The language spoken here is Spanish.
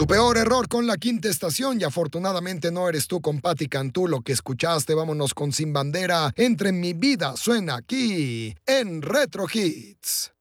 Tu peor error con la quinta estación y afortunadamente no eres tú con Patti Cantú. Lo que escuchaste, vámonos con Sin Bandera. Entre mi vida suena aquí en Retro Hits.